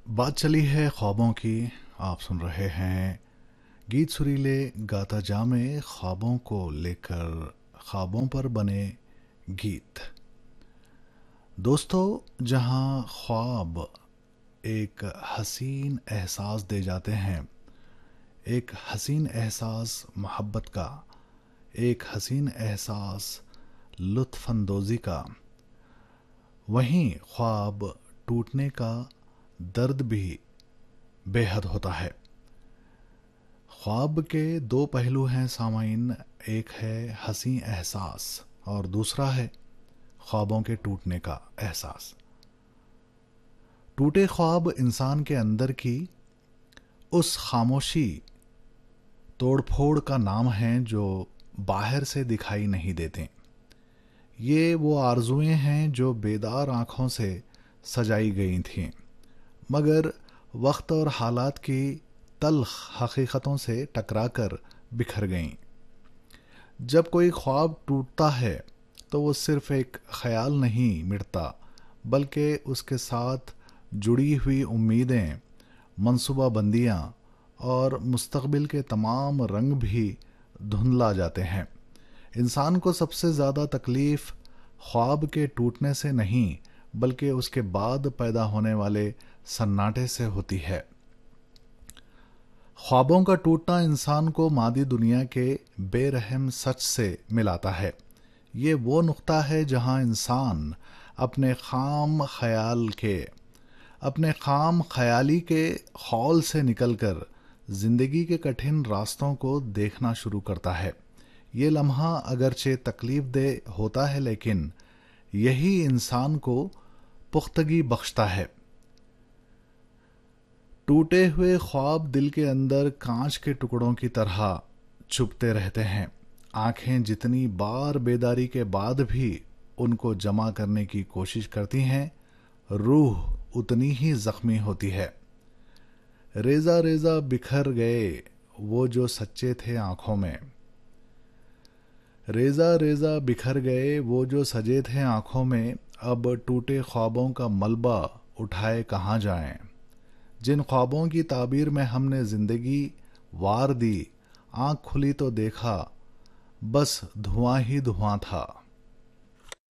बात चली है ख्वाबों की। आप सुन रहे हैं गीत सुरीले गाता जामे, ख्वाबों को लेकर ख्वाबों पर बने गीत। दोस्तों, जहां ख्वाब एक हसीन एहसास दे जाते हैं, एक हसीन एहसास मोहब्बत का, एक हसीन एहसास लुत्फ़ अंदोज़ी का, वहीं ख्वाब टूटने का दर्द भी बेहद होता है। ख्वाब के दो पहलू हैं सामाइन, एक है हसी एहसास और दूसरा है ख्वाबों के टूटने का एहसास। टूटे ख्वाब इंसान के अंदर की उस खामोशी तोड़फोड़ का नाम है जो बाहर से दिखाई नहीं देते। ये वो आरजुएं हैं जो बेदार आँखों से सजाई गई थीं, मगर वक्त और हालात की तल्ख हकीकतों से टकराकर बिखर गईं। जब कोई ख्वाब टूटता है तो वो सिर्फ एक ख्याल नहीं मिटता, बल्कि उसके साथ जुड़ी हुई उम्मीदें, मंसूबाबंदियां और मुस्तकबिल के तमाम रंग भी धुंधला जाते हैं। इंसान को सबसे ज़्यादा तकलीफ़ ख्वाब के टूटने से नहीं, बल्कि उसके बाद पैदा होने वाले सन्नाटे से होती है। ख्वाबों का टूटना इंसान को मादी दुनिया के बेरहम सच से मिलाता है। ये वो नुक्ता है जहां इंसान अपने खाम ख्याली के खौल से निकलकर जिंदगी के कठिन रास्तों को देखना शुरू करता है। ये लम्हा अगरचे तकलीफ दे होता है, लेकिन यही इंसान को पुख्तगी बख्शता है। टूटे हुए ख्वाब दिल के अंदर कांच के टुकड़ों की तरह चुभते रहते हैं। आंखें जितनी बार बेदारी के बाद भी उनको जमा करने की कोशिश करती हैं, रूह उतनी ही जख्मी होती है। रेजा रेजा बिखर गए वो जो सच्चे थे आंखों में, रेजा रेजा बिखर गए वो जो सजे थे आंखों में। अब टूटे ख्वाबों का मलबा उठाए कहाँ जाएं। जिन ख्वाबों की ताबीर में हमने जिंदगी वार दी, आंख खुली तो देखा बस धुआं ही धुआं था।